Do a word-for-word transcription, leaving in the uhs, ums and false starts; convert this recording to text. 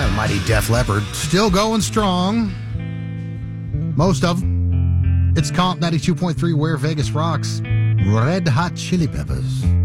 Yeah, the mighty Def Leppard. Still going strong. Most of them. It's Comp ninety-two point three, where Vegas rocks. Red Hot Chili Peppers.